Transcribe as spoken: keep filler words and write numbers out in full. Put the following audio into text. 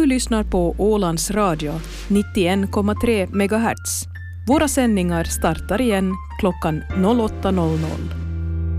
Du lyssnar på Ålands Radio, nittioen komma tre megahertz. Våra sändningar startar igen klockan åtta noll noll.